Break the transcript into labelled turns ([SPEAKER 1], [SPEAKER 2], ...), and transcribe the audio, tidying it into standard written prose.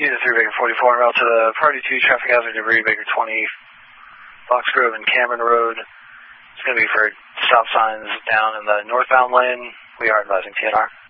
[SPEAKER 1] Unit 3, Baker 44, en route to the Party 2, traffic hazard debris, Baker 20, Fox Grove and Cameron Road. It's going to be for stop signs down in the northbound lane. We are advising TNR.